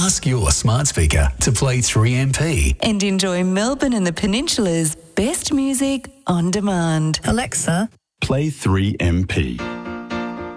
Ask your smart speaker to play 3MP. And enjoy Melbourne and the Peninsula's best music on demand. Alexa, Play 3MP.